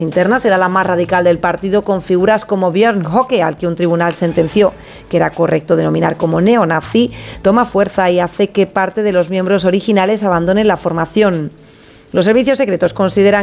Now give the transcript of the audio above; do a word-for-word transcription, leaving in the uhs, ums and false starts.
interna será la más radical del partido, con figuras como Björn Höcke, al que un tribunal sentenció que era correcto denominar como neonazi, toma fuerza y hace que parte de los miembros originales abandonen la formación. Los servicios secretos consideran